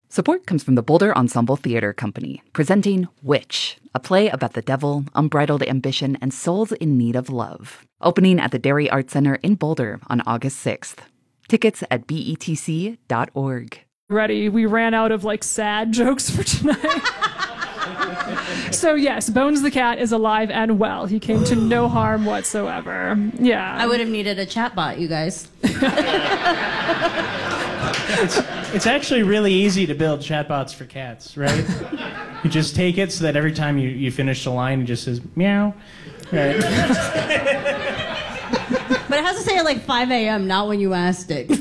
Support comes from the Boulder Ensemble Theater Company, presenting Witch, a play about the devil, unbridled ambition, and souls in need of love. Opening at the Dairy Arts Center in Boulder on August 6th. Tickets at betc.org. Ready, we ran out of sad jokes for tonight. So yes, Bones the cat is alive and well. He came to no harm whatsoever. Yeah. I would have needed a chatbot, you guys. It's actually really easy to build chatbots for cats, right? You just take it so that every time you finish the line, it just says meow. Right. But it has to say at 5 a.m., not when you asked it.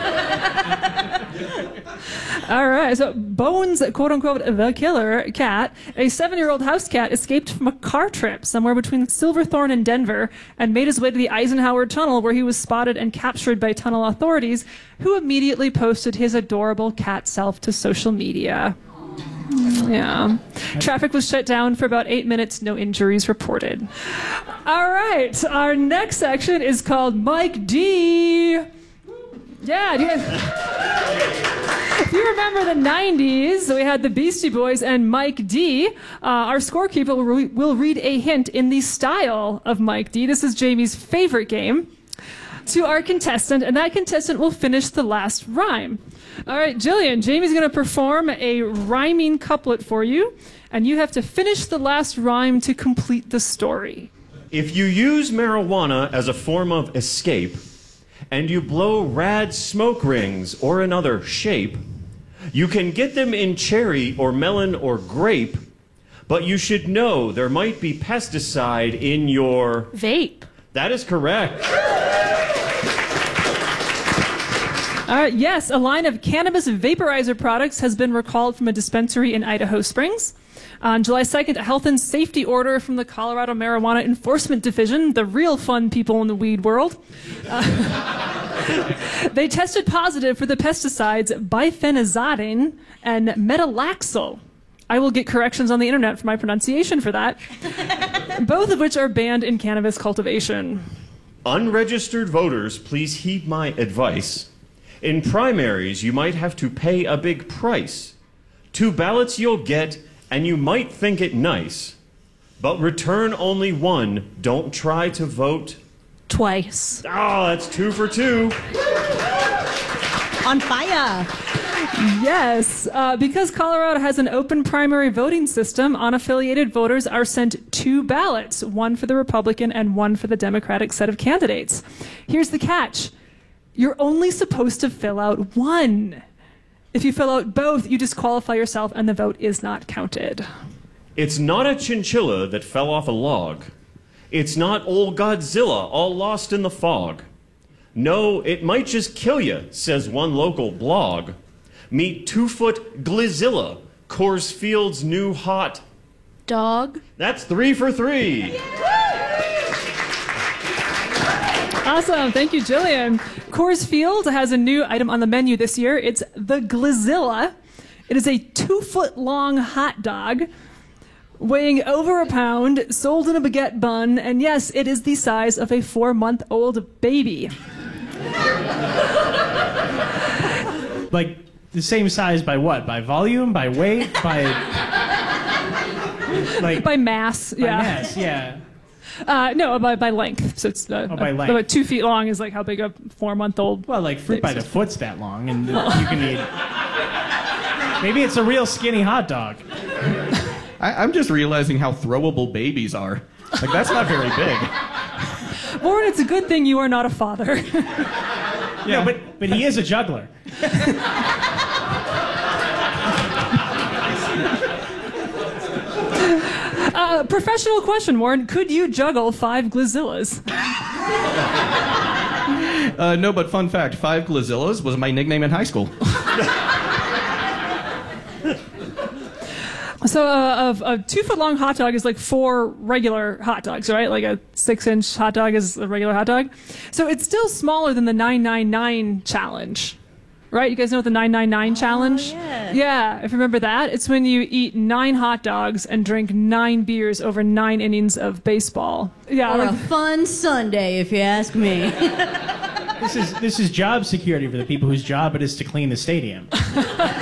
All right, so Bones, quote-unquote, the killer cat, a 7-year-old house cat, escaped from a car trip somewhere between Silverthorne and Denver and made his way to the Eisenhower Tunnel, where he was spotted and captured by tunnel authorities, who immediately posted his adorable cat self to social media. Yeah. Traffic was shut down for about 8 minutes, no injuries reported. All right, our next section is called Mike D. Yeah, do you guys... If you remember the 90s, we had the Beastie Boys and Mike D. Our scorekeeper will read a hint in the style of Mike D. This is Jamie's favorite game. To our contestant, and that contestant will finish the last rhyme. All right, Jillian, Jamie's going to perform a rhyming couplet for you, and you have to finish the last rhyme to complete the story. If you use marijuana as a form of escape, and you blow rad smoke rings or another shape, you can get them in cherry or melon or grape, but you should know there might be pesticide in your... Vape. That is correct. All right, yes, a line of cannabis vaporizer products has been recalled from a dispensary in Idaho Springs. On July 2nd, a health and safety order from the Colorado Marijuana Enforcement Division, the real fun people in the weed world, they tested positive for the pesticides bifenazine and metalaxyl. I will get corrections on the internet for my pronunciation for that, both of which are banned in cannabis cultivation. Unregistered voters, please heed my advice. In primaries, you might have to pay a big price. 2 ballots you'll get, and you might think it nice. But return only 1. Don't try to vote twice. Oh, that's 2 for 2. On fire. Yes, because Colorado has an open primary voting system, unaffiliated voters are sent 2 ballots, 1 for the Republican and 1 for the Democratic set of candidates. Here's the catch. You're only supposed to fill out 1. If you fill out both, you disqualify yourself and the vote is not counted. It's not a chinchilla that fell off a log. It's not old Godzilla all lost in the fog. No, it might just kill you, says one local blog. Meet 2-foot Glizilla, Coors Field's new hot dog. That's 3 for 3. Awesome. Thank you, Jillian. Coors Field has a new item on the menu this year. It's the Glizilla. It is a 2-foot-long hot dog weighing over a pound, sold in a baguette bun, and yes, it is the size of a 4-month-old baby. Like the same size by what? By volume? By weight? By by mass? By mass, yeah. No, by length. So it's by length. about 2 feet long is like how big a 4-month-old. Well, like fruit by the foot's that long, and you can eat. Maybe it's a real skinny hot dog. I'm just realizing how throwable babies are. Like, that's not very big. Warren, it's a good thing you are not a father. Yeah, but he is a juggler. Professional question, Warren. Could you juggle 5 Glizillas? No, but fun fact, 5 Glizillas was my nickname in high school. So a 2-foot-long hot dog is like 4 regular hot dogs, right? Like a 6-inch hot dog is a regular hot dog. So it's still smaller than the 999 challenge, right? You guys know what the 999 challenge? Yeah. Yeah, if you remember that, it's when you eat 9 hot dogs and drink 9 beers over 9 innings of baseball. Yeah, Or a fun Sunday, if you ask me. This is job security for the people whose job it is to clean the stadium.